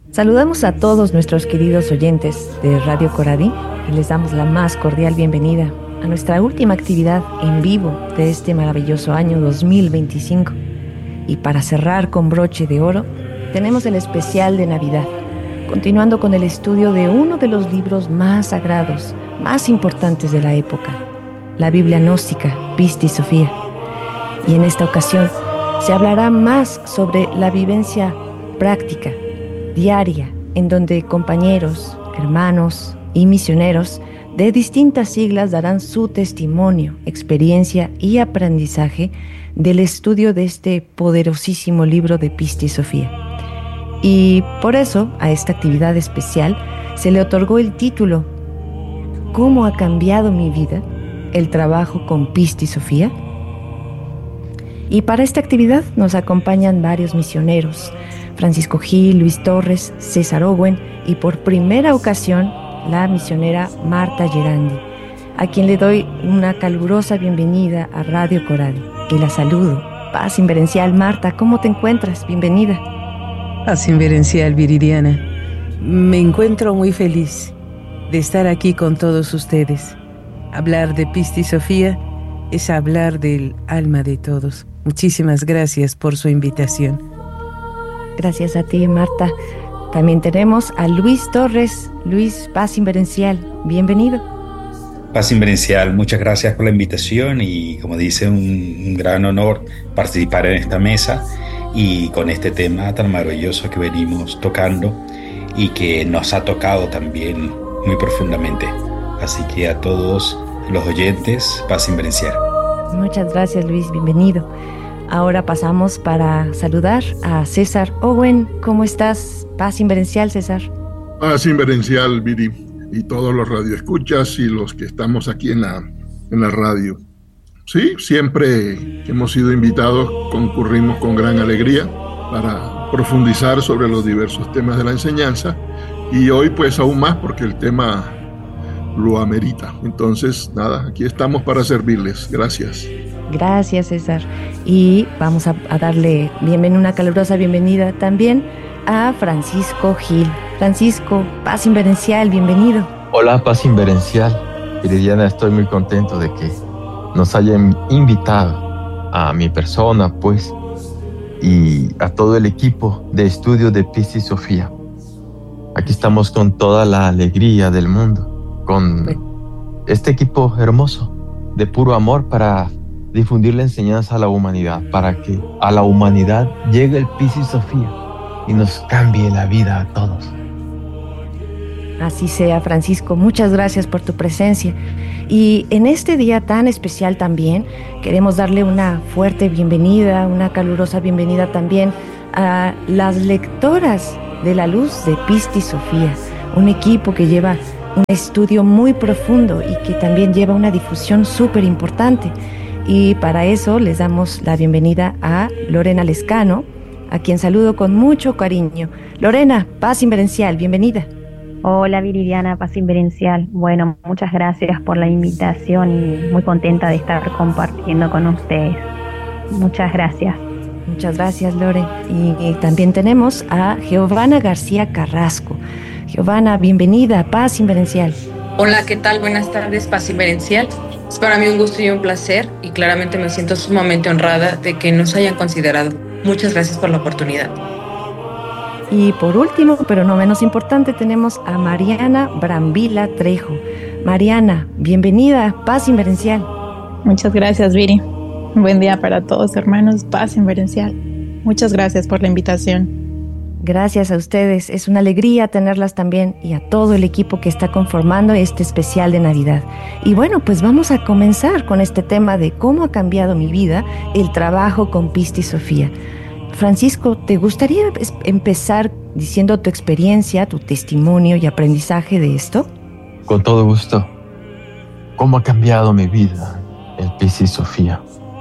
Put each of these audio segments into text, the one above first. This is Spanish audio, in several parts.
Saludamos a todos nuestros queridos oyentes de Radio Coradi y les damos la más cordial bienvenida a nuestra última actividad en vivo de este maravilloso año 2025. Y para cerrar con broche de oro, tenemos el especial de Navidad, continuando con el estudio de uno de los libros más sagrados, más importantes de la época, la Biblia gnóstica, Pistis Sophia. Y en esta ocasión se hablará más sobre la vivencia práctica, diaria, en donde compañeros, hermanos y misioneros de distintas siglas darán su testimonio, experiencia y aprendizaje del estudio de este poderosísimo libro de Pistis Sophia. Y por eso a esta actividad especial se le otorgó el título ¿Cómo ha cambiado mi vida el trabajo con Pistis Sophia? Y para esta actividad nos acompañan varios misioneros, Francisco Gil, Luis Torres, César Owen y por primera ocasión la misionera Marta Gerandi, a quien le doy una calurosa bienvenida a Radio Coradi y la saludo. Paz inverencial, Marta, ¿cómo te encuentras? Bienvenida. Paz inverencial, Viridiana. Me encuentro muy feliz de estar aquí con todos ustedes. Hablar de Pistis Sophia es hablar del alma de todos. Muchísimas gracias por su invitación. Gracias a ti, Marta. También tenemos a Luis Torres. Luis, Paz inverencial, bienvenido. Paz inverencial, muchas gracias por la invitación y, como dice, un gran honor participar en esta mesa y con este tema tan maravilloso que venimos tocando y que nos ha tocado también muy profundamente. Así que a todos los oyentes, Paz inverencial. Muchas gracias, Luis, bienvenido. Ahora pasamos para saludar a César Owen. ¿Cómo estás? Paz inverencial, César. Paz inverencial, Viri, y todos los radioescuchas y los que estamos aquí en la radio. Sí, siempre que hemos sido invitados concurrimos con gran alegría para profundizar sobre los diversos temas de la enseñanza y hoy pues aún más porque el tema lo amerita. Entonces, nada, aquí estamos para servirles. Gracias. Gracias, César. Y vamos a darle una calurosa bienvenida también a Francisco Gil. Francisco, Paz inverencial, bienvenido. Hola, Paz inverencial. Viridiana, estoy muy contento de que nos hayan invitado a mi persona, pues, y a todo el equipo de estudio de Pistis Sophia. Aquí estamos con toda la alegría del mundo, con este equipo hermoso de puro amor para difundir la enseñanza a la humanidad, para que a la humanidad llegue el Pistis Sophia y nos cambie la vida a todos. Así sea, Francisco. Muchas gracias por tu presencia. Y en este día tan especial también queremos darle una fuerte bienvenida, una calurosa bienvenida también a las lectoras de la luz de Pistis Sophia, un equipo que lleva un estudio muy profundo y que también lleva una difusión súper importante. Y para eso les damos la bienvenida a Lorena Lescano, a quien saludo con mucho cariño. Lorena, Paz inverencial, bienvenida. Hola Viridiana, Paz inverencial. Bueno, muchas gracias por la invitación y muy contenta de estar compartiendo con ustedes. Muchas gracias. Muchas gracias, Lore. Y también tenemos a Giovanna García Carrasco. Giovanna, bienvenida, Paz inverencial. Hola, ¿qué tal? Buenas tardes, Paz inverencial. Es para mí un gusto y un placer y claramente me siento sumamente honrada de que nos hayan considerado. Muchas gracias por la oportunidad. Y por último, pero no menos importante, tenemos a Mariana Brambila Trejo. Mariana, bienvenida, Paz inverencial. Muchas gracias, Viri. Buen día para todos, hermanos. Paz inverencial. Muchas gracias por la invitación. Gracias a ustedes, es una alegría tenerlas también y a todo el equipo que está conformando este especial de Navidad. Y bueno, pues vamos a comenzar con este tema de cómo ha cambiado mi vida el trabajo con Pistis Sophia. Francisco, ¿te gustaría empezar diciendo tu experiencia, tu testimonio y aprendizaje de esto? Con todo gusto. ¿Cómo ha cambiado mi vida el Pistis Sophia?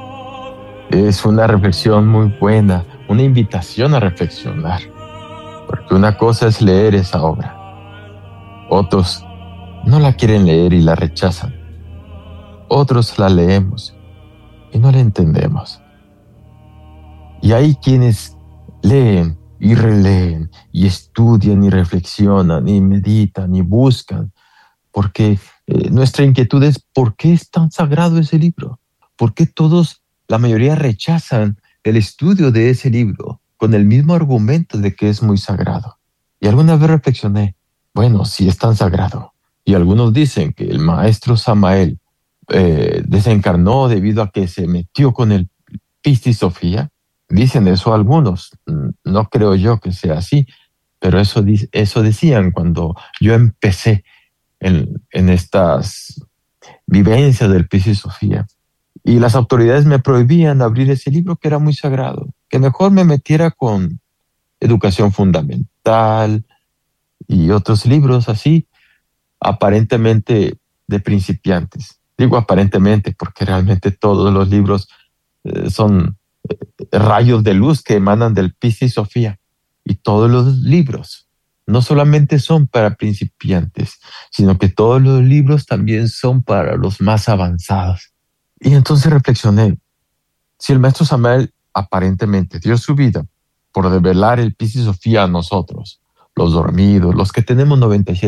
Es una reflexión muy buena, una invitación a reflexionar. Porque una cosa es leer esa obra. Otros no la quieren leer y la rechazan. Otros la leemos y no la entendemos. Y hay quienes leen y releen y estudian y reflexionan y meditan y buscan, porque nuestra inquietud es ¿por qué es tan sagrado ese libro? ¿Por qué todos, la mayoría, rechazan el estudio de ese libro con el mismo argumento de que es muy sagrado? Y alguna vez reflexioné, bueno, si es tan sagrado, y algunos dicen que el maestro Samael desencarnó debido a que se metió con el Piscis Sophia, dicen eso algunos, no creo yo que sea así, pero eso decían cuando yo empecé en estas vivencias del Piscis Sophia. Y las autoridades me prohibían abrir ese libro que era muy sagrado, que mejor me metiera con educación fundamental y otros libros así, aparentemente de principiantes. Digo aparentemente porque realmente todos los libros son rayos de luz que emanan del Piscis Sophia. Y todos los libros no solamente son para principiantes, sino que todos los libros también son para los más avanzados. Y entonces reflexioné, si el maestro Samael aparentemente dio su vida por develar el Piscis Sophia a nosotros, los dormidos, los que tenemos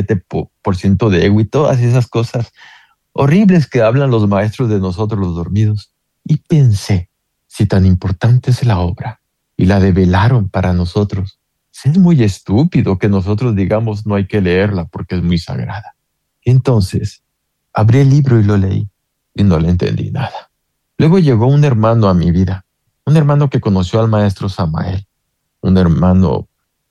97% de ego y todas esas cosas horribles que hablan los maestros de nosotros los dormidos, y pensé, si tan importante es la obra y la develaron para nosotros, es muy estúpido que nosotros digamos no hay que leerla porque es muy sagrada. Entonces, abrí el libro y lo leí y no le entendí nada. Luego llegó un hermano a mi vida, un hermano que conoció al maestro Samael, un hermano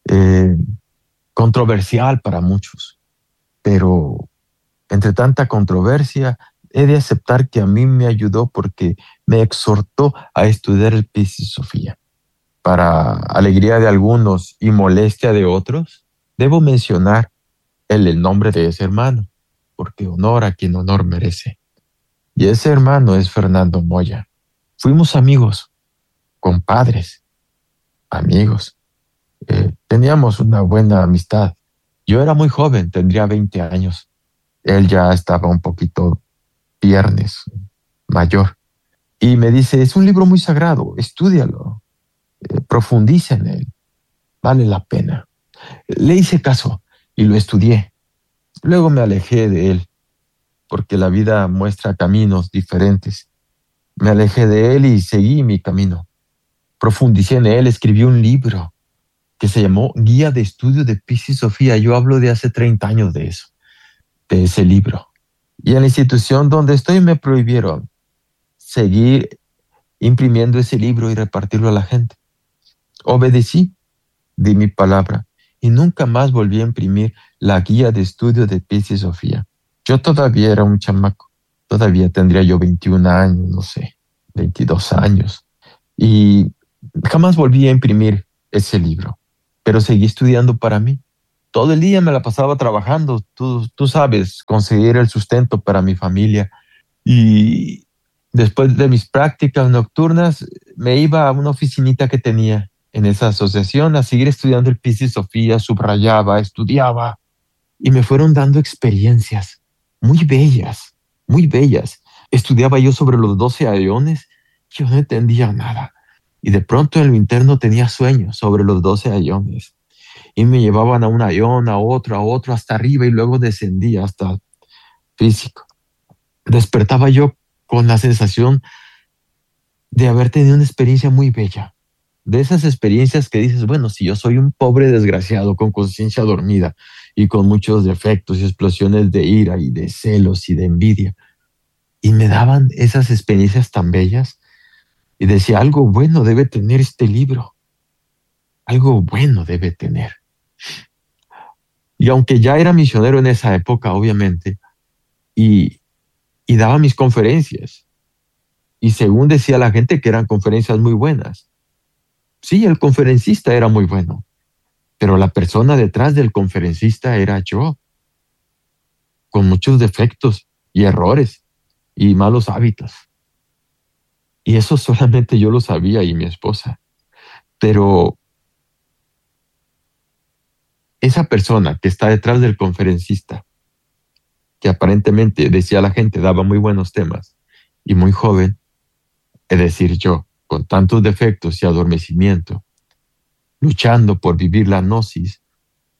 controversial para muchos, pero entre tanta controversia he de aceptar que a mí me ayudó porque me exhortó a estudiar el Piscis Sophia. Para alegría de algunos y molestia de otros, debo mencionar el nombre de ese hermano, porque honor a quien honor merece. Y ese hermano es Fernando Moya. Fuimos amigos, compadres, amigos. Teníamos una buena amistad. Yo era muy joven, tendría 20 años. Él ya estaba un poquito viernes, mayor. Y me dice, es un libro muy sagrado, estúdialo, profundiza en él, vale la pena. Le hice caso y lo estudié. Luego me alejé de él, porque la vida muestra caminos diferentes. Me alejé de él y seguí mi camino. Profundicé en él, escribí un libro que se llamó Guía de Estudio de Piscis Sophia. Yo hablo de hace 30 años de eso, de ese libro. Y en la institución donde estoy me prohibieron seguir imprimiendo ese libro y repartirlo a la gente. Obedecí, di mi palabra y nunca más volví a imprimir la Guía de Estudio de Piscis Sophia. Yo todavía era un chamaco, todavía tendría yo 21 años, no sé, 22 años. Y jamás volví a imprimir ese libro, pero seguí estudiando para mí. Todo el día me la pasaba trabajando, tú sabes, conseguir el sustento para mi familia. Y después de mis prácticas nocturnas, me iba a una oficinita que tenía en esa asociación a seguir estudiando el Piscis Sophia, subrayaba, estudiaba, y me fueron dando experiencias muy bellas, muy bellas. Estudiaba yo sobre los 12 ayones, yo no entendía nada. Y de pronto en lo interno tenía sueños sobre los 12 ayones. Y me llevaban a un ayón, a otro, hasta arriba, y luego descendía hasta físico. Despertaba yo con la sensación de haber tenido una experiencia muy bella. De esas experiencias que dices, bueno, si yo soy un pobre desgraciado con conciencia dormida y con muchos defectos y explosiones de ira y de celos y de envidia, y me daban esas experiencias tan bellas, y decía, algo bueno debe tener este libro, algo bueno debe tener. Y aunque ya era misionero en esa época, obviamente, y daba mis conferencias, y según decía la gente que eran conferencias muy buenas. Sí, el conferencista era muy bueno, pero la persona detrás del conferencista era yo, con muchos defectos y errores y malos hábitos. Y eso solamente yo lo sabía y mi esposa. Pero esa persona que está detrás del conferencista, que aparentemente decía la gente, daba muy buenos temas, y muy joven, es decir, yo, con tantos defectos y adormecimiento, luchando por vivir la gnosis,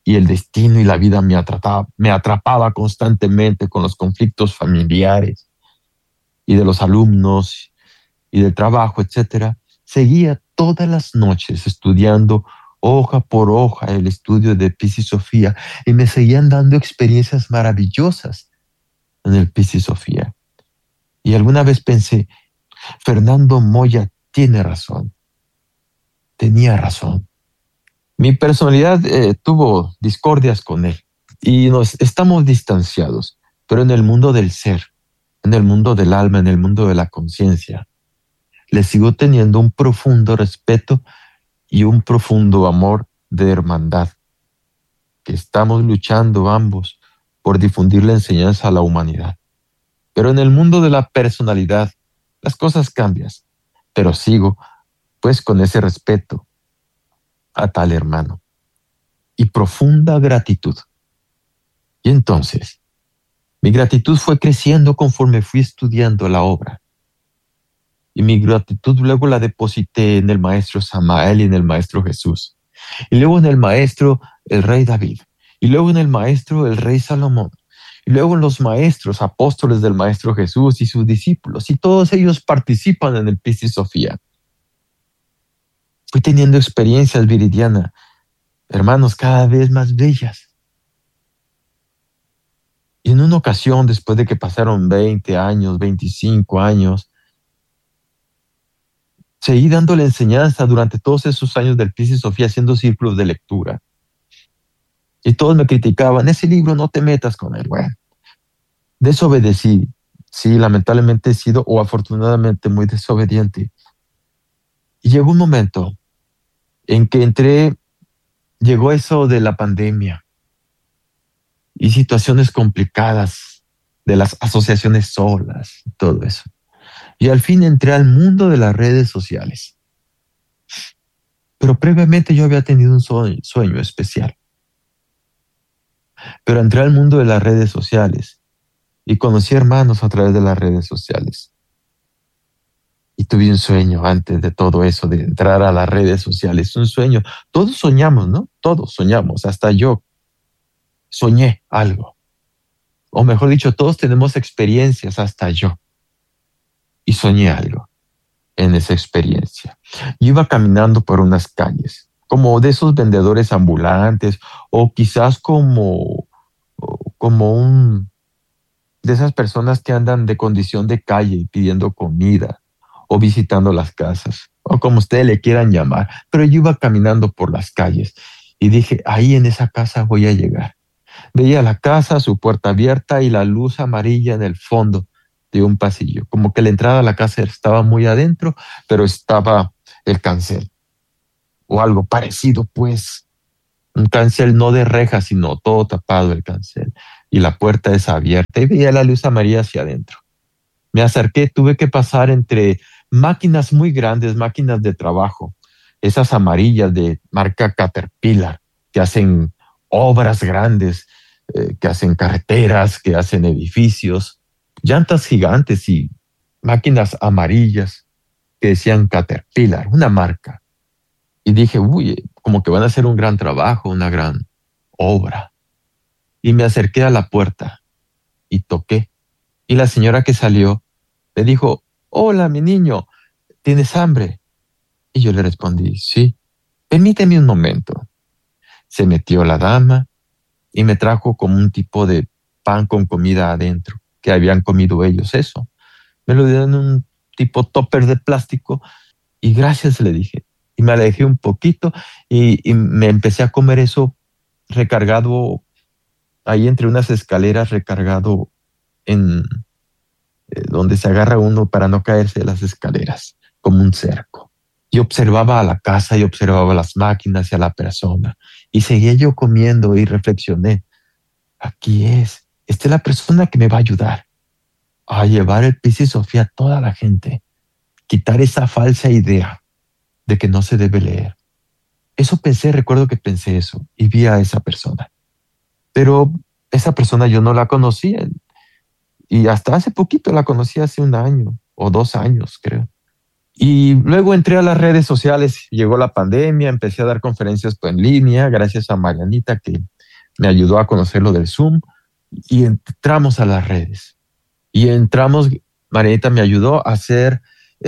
y el destino y la vida me atrapaba constantemente con los conflictos familiares y de los alumnos y del trabajo, etcétera, seguía todas las noches estudiando hoja por hoja el estudio de Piscis Sophia y me seguían dando experiencias maravillosas en el Piscis Sophia. Y alguna vez pensé, Fernando Moya tiene razón, tenía razón. Mi personalidad tuvo discordias con él y nos estamos distanciados, pero en el mundo del ser, en el mundo del alma, en el mundo de la conciencia, le sigo teniendo un profundo respeto y un profundo amor de hermandad, que estamos luchando ambos por difundir la enseñanza a la humanidad. Pero en el mundo de la personalidad, las cosas cambian, pero sigo pues con ese respeto a tal hermano y profunda gratitud. Y entonces, mi gratitud fue creciendo conforme fui estudiando la obra. Y mi gratitud luego la deposité en el maestro Samael y en el maestro Jesús. Y luego en el maestro, el rey David. Y luego en el maestro, el rey Salomón. Y luego en los maestros, apóstoles del maestro Jesús y sus discípulos. Y todos ellos participan en el Piscis Sophia. Fui teniendo experiencias, Viridiana, hermanos, cada vez más bellas. Y en una ocasión, después de que pasaron 20 años, 25 años, seguí dándole enseñanza durante todos esos años del Piscis Sophia, haciendo círculos de lectura. Y todos me criticaban, ese libro no te metas con él. Bueno, desobedecí. Sí, lamentablemente he sido, o afortunadamente, muy desobediente. Y llegó un momento en que llegó eso de la pandemia y situaciones complicadas de las asociaciones solas y todo eso. Y al fin entré al mundo de las redes sociales. Pero previamente yo había tenido un sueño especial. Pero entré al mundo de las redes sociales y conocí hermanos a través de las redes sociales. Y tuve un sueño antes de todo eso, de entrar a las redes sociales. Un sueño. Todos soñamos, ¿no? Todos soñamos. Hasta yo soñé algo. O mejor dicho, todos tenemos experiencias, hasta yo. Y soñé algo en esa experiencia. Yo iba caminando por unas calles, como de esos vendedores ambulantes, o quizás como de esas personas que andan de condición de calle pidiendo comida, o visitando las casas, o como ustedes le quieran llamar. Pero yo iba caminando por las calles y dije, ahí en esa casa voy a llegar. Veía la casa, su puerta abierta y la luz amarilla en el fondo de un pasillo. Como que la entrada a la casa estaba muy adentro, pero estaba el cancel. O algo parecido, pues. Un cancel no de reja, sino todo tapado el cancel. Y la puerta es abierta y veía la luz amarilla hacia adentro. Me acerqué, tuve que pasar entre máquinas muy grandes, máquinas de trabajo, esas amarillas de marca Caterpillar, que hacen obras grandes, que hacen carreteras, que hacen edificios, llantas gigantes y máquinas amarillas que decían Caterpillar, una marca. Y dije, uy, como que van a hacer un gran trabajo, una gran obra. Y me acerqué a la puerta y toqué. Y la señora que salió le dijo, hola, mi niño, ¿tienes hambre? Y yo le respondí, sí, permíteme un momento. Se metió la dama y me trajo como un tipo de pan con comida adentro, que habían comido ellos eso. Me lo dieron en un tipo topper de plástico y gracias le dije. Y me alejé un poquito y me empecé a comer eso recargado ahí entre unas escaleras, recargado en donde se agarra uno para no caerse de las escaleras, como un cerco. Y observaba a la casa y observaba las máquinas y a la persona. Y seguía yo comiendo y reflexioné. Esta es la persona que me va a ayudar a llevar el Piscis Sophia a toda la gente. Quitar esa falsa idea de que no se debe leer. Eso pensé, recuerdo que pensé eso y vi a esa persona. Pero esa persona yo no la conocía y hasta hace poquito la conocí, hace 1 año o 2 años, creo. Y luego entré a las redes sociales, llegó la pandemia, empecé a dar conferencias en línea, gracias a Marianita que me ayudó a conocer lo del Zoom y entramos a las redes. Y entramos, Marianita me ayudó a hacer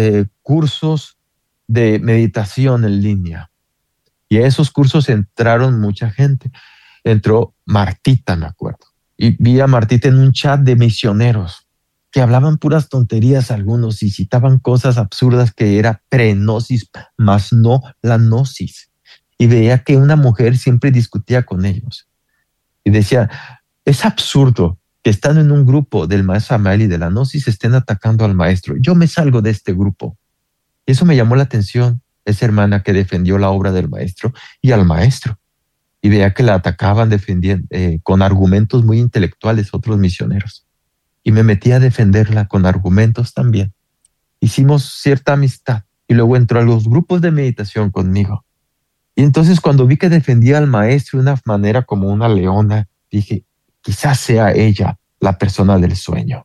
cursos de meditación en línea. Y a esos cursos entraron mucha gente. Entró Martita, me acuerdo. Y vi a Martita en un chat de misioneros que hablaban puras tonterías algunos y citaban cosas absurdas que era prenosis, más no la gnosis. Y veía que una mujer siempre discutía con ellos. Y decía, es absurdo que estando en un grupo del maestro Samael y de la gnosis estén atacando al maestro. Yo me salgo de este grupo. Y eso me llamó la atención, esa hermana que defendió la obra del maestro y al maestro. Y veía que la atacaban defendiendo, con argumentos muy intelectuales otros misioneros. Y me metí a defenderla con argumentos también. Hicimos cierta amistad y luego entró a los grupos de meditación conmigo. Y entonces cuando vi que defendía al maestro de una manera como una leona, dije, quizás sea ella la persona del sueño.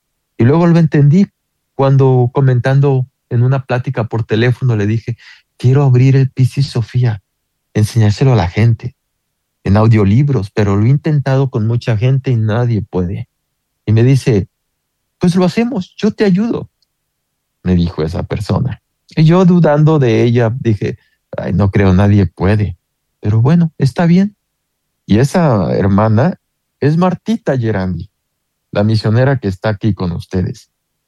Y luego lo entendí cuando comentando en una plática por teléfono le dije, quiero abrir el Piscis Sofía, enseñárselo a la gente en audiolibros, pero lo he intentado con mucha gente y nadie puede. Y me dice, pues lo hacemos, yo te ayudo, me dijo esa persona. Y yo dudando de ella dije, ay, no creo, nadie puede. Pero bueno, está bien. Y esa hermana es Martita Gerandi, la misionera que está aquí con ustedes.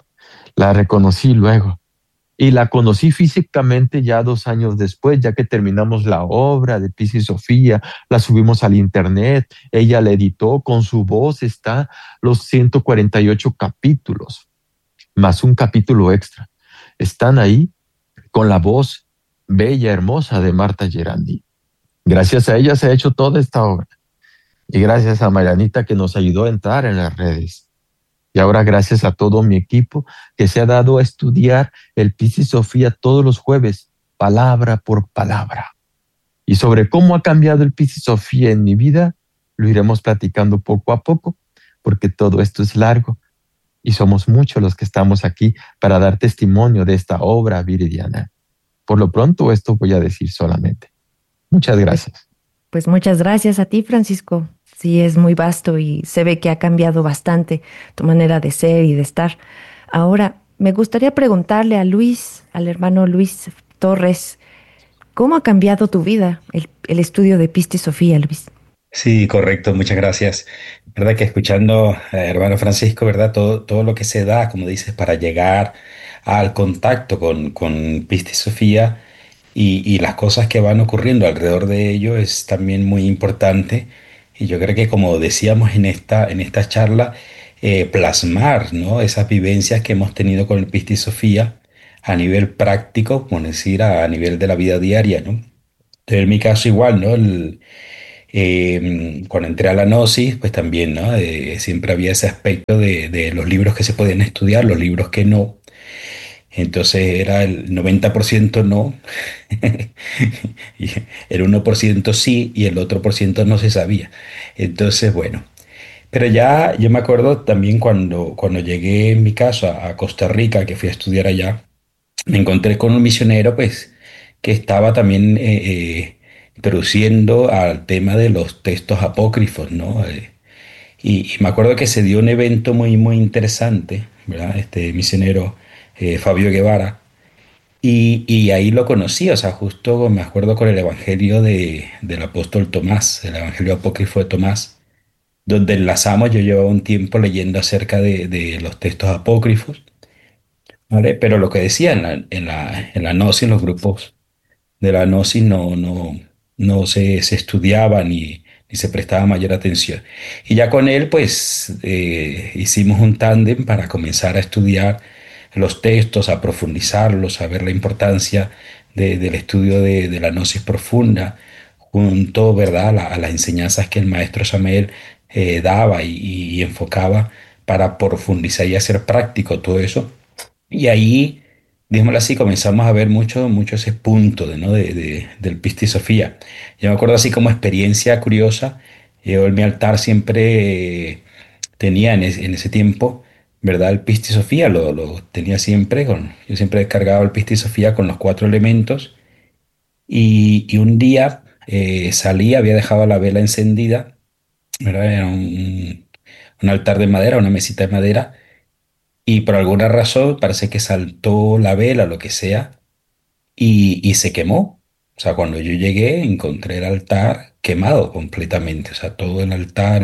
La reconocí luego. Y la conocí físicamente ya 2 años después, ya que terminamos la obra de Piscis Sofía, la subimos al internet, ella la editó, con su voz está los 148 capítulos, más un capítulo extra. Están ahí con la voz bella, hermosa de Marta Gerandi. Gracias a ella se ha hecho toda esta obra. Y gracias a Marianita que nos ayudó a entrar en las redes. Y ahora gracias a todo mi equipo que se ha dado a estudiar el Piscis Sofía todos los jueves, palabra por palabra. Y sobre cómo ha cambiado el Piscis Sofía en mi vida, lo iremos platicando poco a poco, porque todo esto es largo. Y somos muchos los que estamos aquí para dar testimonio de esta obra viridiana. Por lo pronto, esto voy a decir solamente. Muchas gracias. Pues muchas gracias a ti, Francisco. Sí, es muy vasto y se ve que ha cambiado bastante tu manera de ser y de estar. Ahora, me gustaría preguntarle a Luis, al hermano Luis Torres, ¿cómo ha cambiado tu vida el estudio de Piscis Sofía, Luis? Sí, correcto, muchas gracias. Verdad que escuchando, hermano Francisco, ¿verdad? Todo lo que se da, como dices, para llegar al contacto con Piscis Sofía y las cosas que van ocurriendo alrededor de ello es también muy importante. Y yo creo que como decíamos en esta charla, plasmar, ¿no? Esas vivencias que hemos tenido con el Piscis Sofía a nivel práctico, como decir, a nivel de la vida diaria, ¿no? Entonces, en mi caso igual, ¿no? Cuando entré a la Gnosis, pues también, ¿no? Siempre había ese aspecto de los libros que se podían estudiar, los libros que no. Entonces era el 90% no, y el 1% sí y el otro por ciento no se sabía. Entonces, bueno, pero ya yo me acuerdo también cuando llegué en mi caso a Costa Rica, que fui a estudiar allá, me encontré con un misionero pues que estaba también introduciendo al tema de los textos apócrifos, ¿no? Y me acuerdo que se dio un evento muy, muy interesante, ¿verdad? Este misionero Fabio Guevara, y ahí lo conocí, o sea, justo me acuerdo con el Evangelio del apóstol Tomás, el Evangelio apócrifo de Tomás, donde enlazamos, yo llevaba un tiempo leyendo acerca de los textos apócrifos, ¿vale? Pero lo que decía en la Gnosis, en los grupos de la Gnosis no se estudiaba ni se prestaba mayor atención. Y ya con él, pues, hicimos un tándem para comenzar a estudiar los textos, a profundizarlos, a ver la importancia del estudio de la gnosis profunda, junto, ¿verdad?, a las enseñanzas que el maestro Samael daba y enfocaba para profundizar y hacer práctico todo eso. Y ahí, digámoslo así, comenzamos a ver mucho ese punto del Piscis Sofía. Yo me acuerdo así como experiencia curiosa, yo en mi altar siempre tenía en ese tiempo, ¿verdad? El Piscis Sofía lo tenía siempre, yo siempre descargaba el Piscis Sofía con los 4 elementos y un día salí, había dejado la vela encendida ¿verdad? Era un altar de madera, una mesita de madera, y por alguna razón parece que saltó la vela, lo que sea, y se quemó. O sea, cuando yo llegué, encontré el altar quemado completamente. O sea, todo el altar,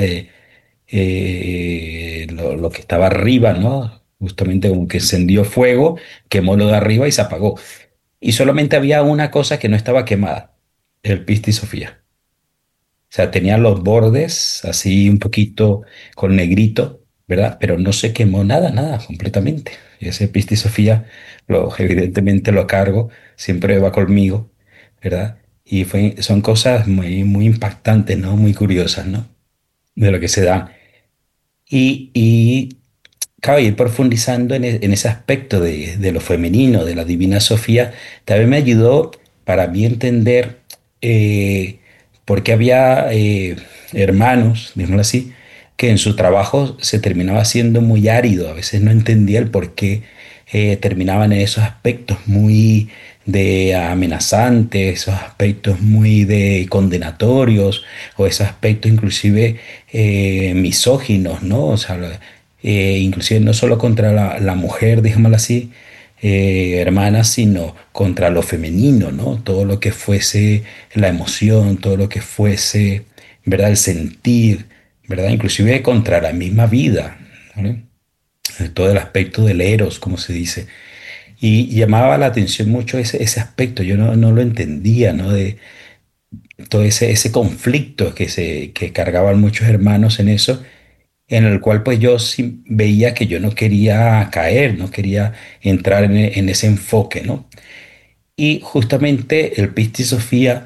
lo que estaba arriba, ¿no? Justamente como que encendió fuego, quemó lo de arriba y se apagó. Y solamente había una cosa que no estaba quemada, el Pisti Sofía. O sea, tenía los bordes así un poquito con negrito, ¿verdad? Pero no se quemó nada, nada, completamente. Y ese Pisti Sofía, evidentemente lo cargo, siempre va conmigo, ¿verdad? Y son cosas muy, muy impactantes, ¿no? Muy curiosas, ¿no? De lo que se da. Y claro, ir profundizando en ese aspecto de lo femenino, de la Divina Sofía, también me ayudó para mí entender por qué había hermanos, digámoslo así, que en su trabajo se terminaba siendo muy árido. A veces no entendía el por qué terminaban en esos aspectos muy de amenazantes, esos aspectos muy de condenatorios, o esos aspectos inclusive misóginos, ¿no? O sea, inclusive no solo contra la mujer, digámoslo así, hermana, sino contra lo femenino, ¿no? Todo lo que fuese la emoción, todo lo que fuese, ¿verdad? El sentir, ¿verdad? Inclusive contra la misma vida, ¿vale? Todo el aspecto del eros, como se dice. Y llamaba la atención mucho ese aspecto, yo no lo entendía, ¿no? De todo ese conflicto que cargaban muchos hermanos en eso, en el cual pues yo sí veía que yo no quería caer, no quería entrar en ese enfoque, ¿no? Y justamente el Pisti Sofía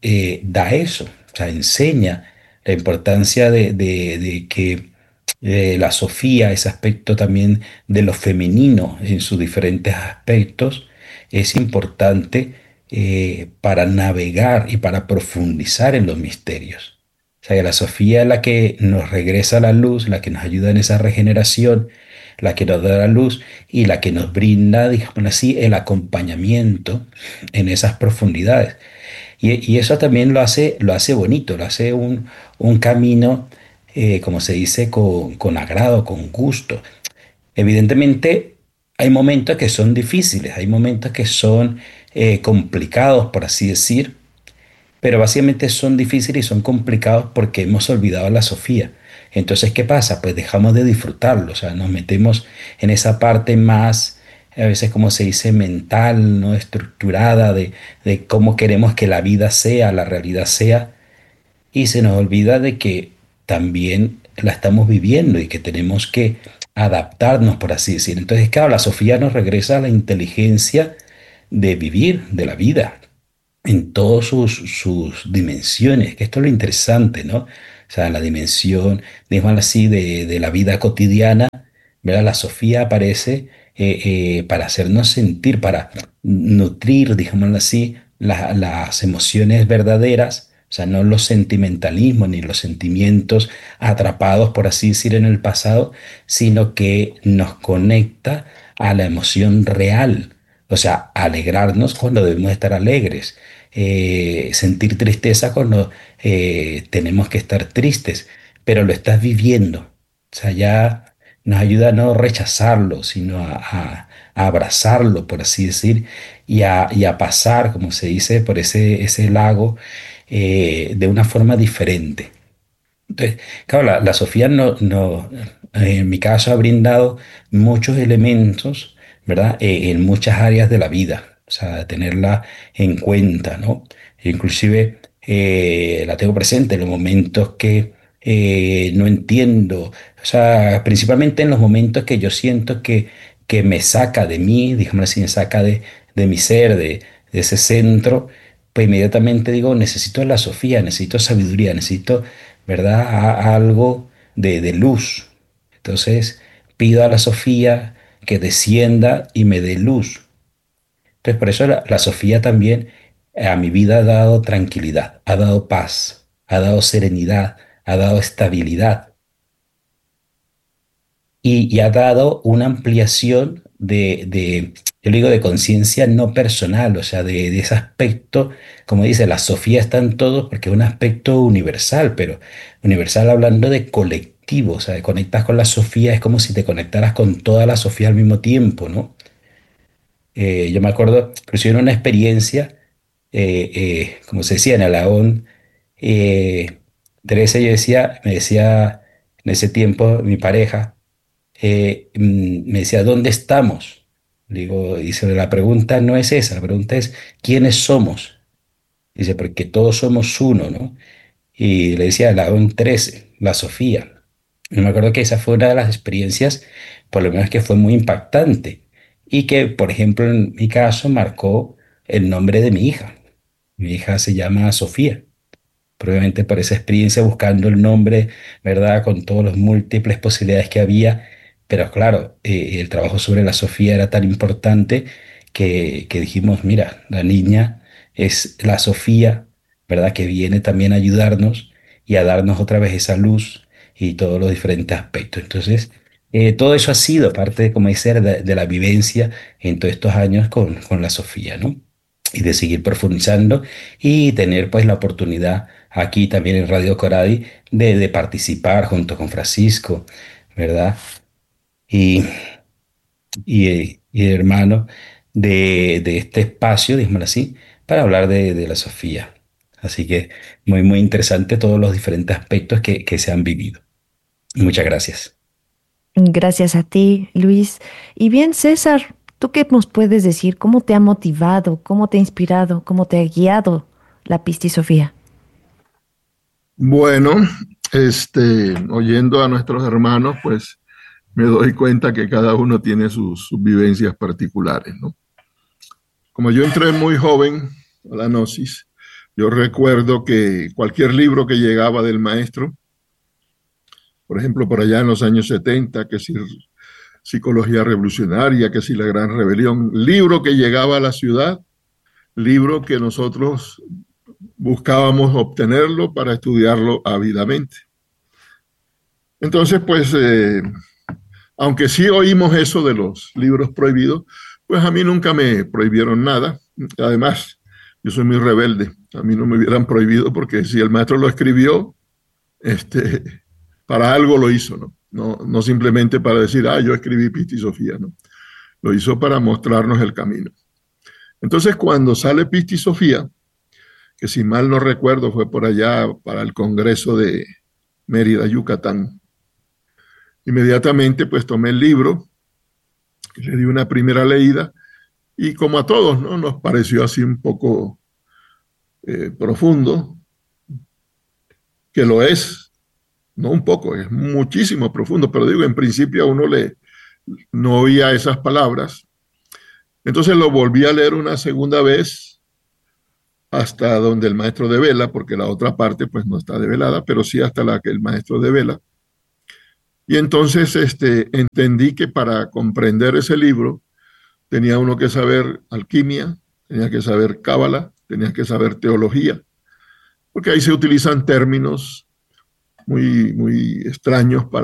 da eso, o sea, enseña la importancia de que la Sofía, ese aspecto también de lo femenino en sus diferentes aspectos, es importante para navegar y para profundizar en los misterios. O sea, que la Sofía es la que nos regresa la luz, la que nos ayuda en esa regeneración, la que nos da la luz y la que nos brinda, digamos así, el acompañamiento en esas profundidades. Y eso también lo hace bonito, lo hace un camino, como se dice, con agrado, con gusto. Evidentemente, hay momentos que son difíciles, hay momentos que son complicados, por así decir, pero básicamente son difíciles y son complicados porque hemos olvidado la Sofía. Entonces, ¿qué pasa? Pues dejamos de disfrutarlo, o sea, nos metemos en esa parte más, a veces como se dice, mental, ¿no? Estructurada de cómo queremos que la vida sea, la realidad sea, y se nos olvida de que también la estamos viviendo y que tenemos que adaptarnos, por así decir. Entonces, claro, la Sofía nos regresa a la inteligencia de vivir, de la vida en todas sus dimensiones, que esto es lo interesante, ¿no? O sea, la dimensión, digamos así, de la vida cotidiana, ¿verdad? La Sofía aparece para hacernos sentir, para nutrir, digámoslo así, las emociones verdaderas, o sea, no los sentimentalismos ni los sentimientos atrapados, por así decir, en el pasado, sino que nos conecta a la emoción real. O sea, alegrarnos cuando debemos estar alegres, sentir tristeza cuando tenemos que estar tristes, pero lo estás viviendo. O sea, ya nos ayuda a no rechazarlo, sino a abrazarlo, por así decir, y a pasar, como se dice, por ese lago de una forma diferente. Entonces, claro, la Sofía en mi caso ha brindado muchos elementos, ¿verdad? En muchas áreas de la vida, o sea, tenerla en cuenta, ¿no? Inclusive la tengo presente en los momentos que no entiendo, o sea, principalmente en los momentos que yo siento que me saca de mí, digamos así, me saca de mi ser, de ese centro, pues inmediatamente digo, necesito la Sofía, necesito sabiduría, necesito, ¿verdad? Algo de luz. Entonces pido a la Sofía que descienda y me dé luz. Entonces por eso la Sofía también a mi vida ha dado tranquilidad, ha dado paz, ha dado serenidad, ha dado estabilidad y ha dado una ampliación de yo le digo de conciencia no personal, o sea, de ese aspecto, como dice, la Sofía está en todos porque es un aspecto universal, pero universal hablando de colectivo, o sea, de conectas con la Sofía, es como si te conectaras con toda la Sofía al mismo tiempo, ¿no? Yo me acuerdo, inclusive en una experiencia, como se decía, en Alagón, Teresa, me decía en ese tiempo, mi pareja, me decía, ¿dónde estamos? Digo, dice, la pregunta no es esa, la pregunta es, ¿quiénes somos? Dice, porque todos somos uno, ¿no? Y le decía, la ON 13, la Sofía. Yo me acuerdo que esa fue una de las experiencias, por lo menos que fue muy impactante, y que, por ejemplo, en mi caso, marcó el nombre de mi hija. Mi hija se llama Sofía, probablemente por esa experiencia buscando el nombre, ¿verdad? Con todas las múltiples posibilidades que había. Pero claro, el trabajo sobre la Sofía era tan importante que dijimos, mira, la niña es la Sofía, ¿verdad? Que viene también a ayudarnos y a darnos otra vez esa luz y todos los diferentes aspectos. Entonces, todo eso ha sido parte, de, como dice, de la vivencia en todos estos años con la Sofía, ¿no? Y de seguir profundizando y tener pues la oportunidad aquí también en Radio Coradi de participar junto con Francisco, ¿verdad? Y, y hermano de este espacio, dígame así, para hablar de la Sofía. Así que muy, muy interesante todos los diferentes aspectos que se han vivido. Muchas gracias. Gracias a ti, Luis. Y bien, César, ¿tú qué nos puedes decir? ¿Cómo te ha motivado? ¿Cómo te ha inspirado? ¿Cómo te ha guiado la Pistisofía? Bueno, oyendo a nuestros hermanos, pues me doy cuenta que cada uno tiene sus vivencias particulares, ¿no? Como yo entré muy joven a la Gnosis, yo recuerdo que cualquier libro que llegaba del maestro, por ejemplo, por allá en los años 70, que si Psicología Revolucionaria, que si La Gran Rebelión, libro que llegaba a la ciudad, libro que nosotros buscábamos obtenerlo para estudiarlo ávidamente. Entonces, pues, aunque sí oímos eso de los libros prohibidos, pues a mí nunca me prohibieron nada. Además, yo soy muy rebelde. A mí no me hubieran prohibido porque si el maestro lo escribió, para algo lo hizo, ¿no? No simplemente para decir, yo escribí Pistisofía, ¿no? Lo hizo para mostrarnos el camino. Entonces, cuando sale Pistisofía, que si mal no recuerdo fue por allá para el Congreso de Mérida, Yucatán, inmediatamente pues tomé el libro, le di una primera leída y como a todos, ¿no? Nos pareció así un poco profundo, que lo es, no un poco, es muchísimo profundo, pero digo, en principio a uno no oía esas palabras. Entonces lo volví a leer una segunda vez hasta donde el maestro devela, porque la otra parte pues no está develada, pero sí hasta la que el maestro devela. Y entonces entendí que para comprender ese libro tenía uno que saber alquimia, tenía que saber cábala, tenía que saber teología, porque ahí se utilizan términos muy, muy extraños